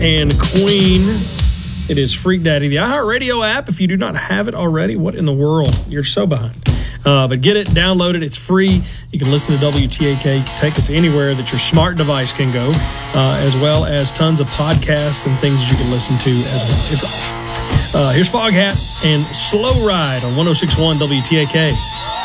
and Queen. It is Freak Daddy, the iHeartRadio app. If you do not have it already, what in the world? You're so behind. But get it, download it. It's free. You can listen to WTAK. You can take us anywhere that your smart device can go, as well as tons of podcasts and things that you can listen to as well. It's awesome. Here's Foghat and Slow Ride on 106.1 WTAK.